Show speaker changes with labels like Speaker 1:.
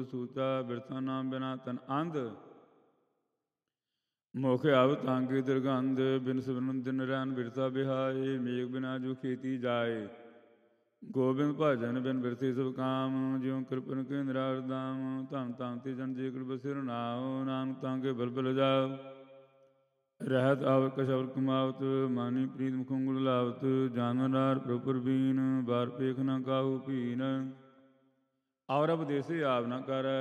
Speaker 1: ਸੂਤਾ ਬਿਰਥਾ ਨਾਮ ਬਿਨਾ ਤਨ ਅੰਧ ਮੁਖ ਆਵ ਤਾਂਗੇ ਦੁਰਗੰਧ ਬਿਨ ਸਵਰਨ ਦਿਨ ਰੈਨ ਬਿਰਥਾ ਬਿਹਾਏ ਮੇਘ ਬਿਨਾ ਜੋ ਖੇਤੀ ਜਾਏ ਗੋਬਿੰਦ ਭਜਨ ਬਿਨ ਬਿਰਥੀ ਸਭ ਕਾਮ ਜਿਉ ਕਿਰਪਨ ਕੇ ਨਿਰਾਰਦਾਮ ਧੰਨ ਧੰਨ ਤੇ ਜਨ ਜੇ ਕਿਰਪ ਸਿਰ ਨਾਉ ਨਾਨਕ ਤਾਂਗੇ ਬਲਬਲ ਜਾਓ ਰਹਿਤ ਆਵਰ ਕਸ਼ਵਰ ਕਮਾਵਤ ਮਾਨੀ ਪ੍ਰੀਤ ਮੁਖੰਗੁਲ ਲਾਵਤ ਜਾਨਵਰ ਪ੍ਰਭੁਰ ਬੀਨ ਬਾਰ ਪੇਖ ਨ ਕਾਹੂ ਭੀਨ ਔਰਬ ਦੇਸੇ ਆਵ ਨ ਕਰ